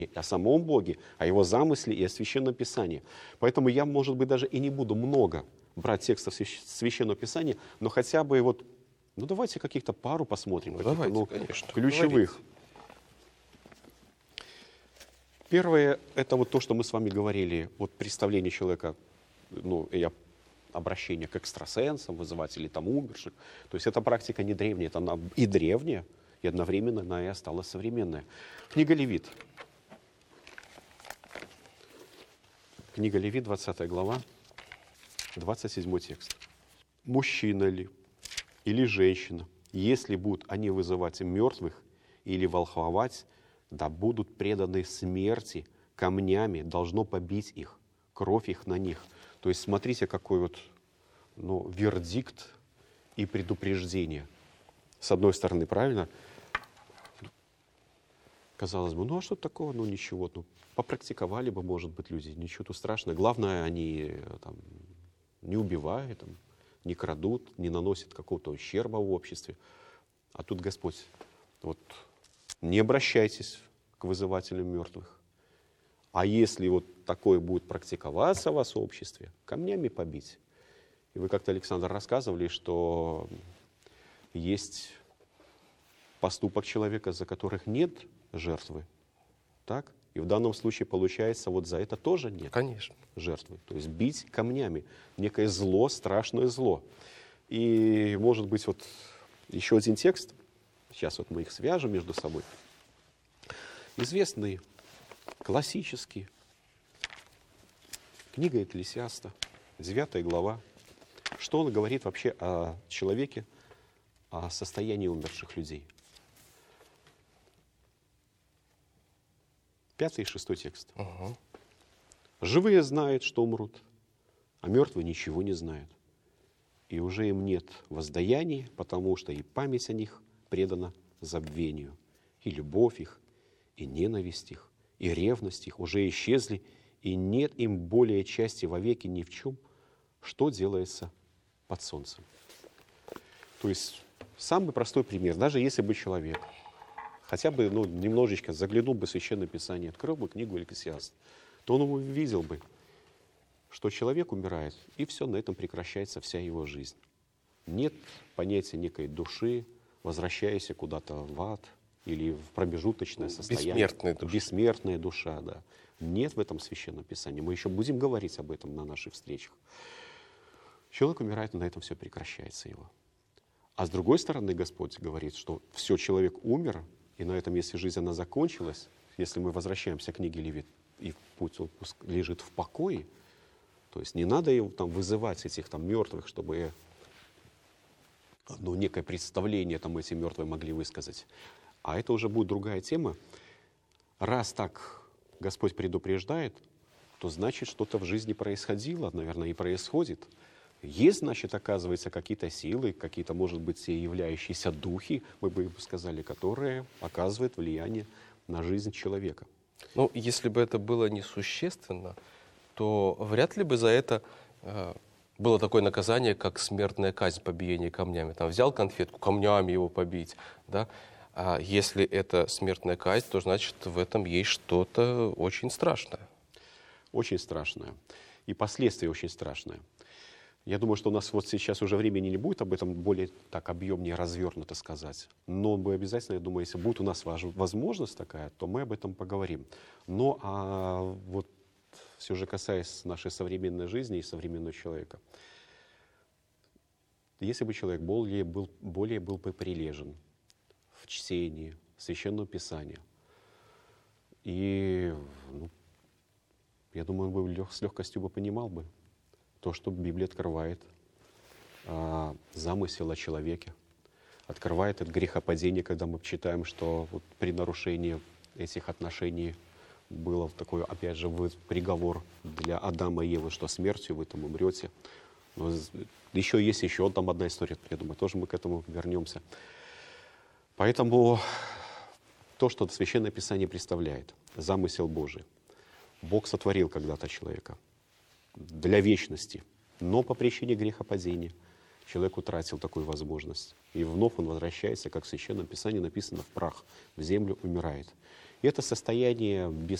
о самом Боге, о Его замысле и о Священном Писании. Поэтому я, может быть, даже и не буду много брать текстов Священного Писания, но хотя бы вот, ну давайте каких-то пару посмотрим, Давайте, конечно, ключевых. говорите. Первое, это вот то, что мы с вами говорили, вот представление человека, ну, и обращение к экстрасенсам, вызывателей там умерших. То есть эта практика не древняя, это она и древняя, и одновременно она и осталась современная. Книга Левит. Книга Левит, 20 глава, 27 текст. «Мужчина ли или женщина, если будут они вызывать мертвых или волхвовать, да будут преданы смерти камнями, должно побить их, кровь их на них». То есть смотрите, какой вот вердикт и предупреждение. С одной стороны, правильно? Казалось бы, а что такого? Ничего, попрактиковали бы, может быть, люди, ничего тут страшного. Главное, они там не убивают, там, не крадут, не наносят какого-то ущерба в обществе. А тут Господь, вот, не обращайтесь к вызывателям мертвых. А если вот такое будет практиковаться в вас в обществе, камнями побить. И вы как-то, Александр, рассказывали, что есть поступок человека, за которых нет жертвы. Так? И в данном случае получается, вот за это тоже нет жертвы. То есть бить камнями. Некое зло, страшное зло. И может быть вот еще один текст. Сейчас вот мы их свяжем между собой. Известный, классический. Книга Экклесиаста, 9 глава. Что он говорит вообще о человеке, о состоянии умерших людей? 5 и 6 текст. Угу. «Живые знают, что умрут, а мертвые ничего не знают. И уже им нет воздаяния, потому что и память о них предана забвению, и любовь их, и ненависть их, и ревность их уже исчезли, и нет им более части вовеки ни в чем, что делается под солнцем». То есть самый простой пример. Даже если бы человек хотя бы немножечко заглянул бы в Священное Писание, открыл бы книгу Экклесиаста, то он увидел бы, что человек умирает, и все, на этом прекращается вся его жизнь. Нет понятия некой души, возвращаясь куда-то в ад или в промежуточное состояние. Бессмертная душа. Бессмертная душа, да. Нет в этом Священном Писании. Мы еще будем говорить об этом на наших встречах. Человек умирает, и на этом все прекращается его. А с другой стороны, Господь говорит, что все, человек умер, и на этом, если жизнь она закончилась, если мы возвращаемся к книге Левит, и путь лежит в покое, то есть не надо его там вызывать, этих там мертвых, чтобы некое представление там эти мертвые могли высказать. А это уже будет другая тема. Раз так Господь предупреждает, то значит, что-то в жизни происходило, наверное, и происходит. Есть, значит, оказывается, какие-то силы, какие-то, может быть, все являющиеся духи, мы бы сказали, которые оказывают влияние на жизнь человека. Если бы это было несущественно, то вряд ли бы за это было такое наказание, как смертная казнь, побиение камнями. Там взял конфетку, камнями его побить, да? А если это смертная казнь, то значит в этом есть что-то очень страшное. Очень страшное. И последствия очень страшные. Я думаю, что у нас вот сейчас уже времени не будет об этом более так объемнее развернуто сказать. Но мы обязательно, я думаю, если будет у нас возможность такая, то мы об этом поговорим. Но вот все же касаясь нашей современной жизни и современного человека. Если бы человек более был бы прилежен в чтении Священного Писания, и я думаю, он бы с легкостью бы понимал бы то, что Библия открывает замысел о человеке, открывает это грехопадение, когда мы читаем, что вот при нарушении этих отношений был такой, опять же, приговор для Адама и Евы, что смертью вы там умрете. Но еще есть там одна история, я думаю, тоже мы к этому вернемся. Поэтому то, что Священное Писание представляет, замысел Божий. Бог сотворил когда-то человека для вечности, но по причине грехопадения человек утратил такую возможность. И вновь он возвращается, как в Священном Писании написано, в прах, в землю умирает. И это состояние без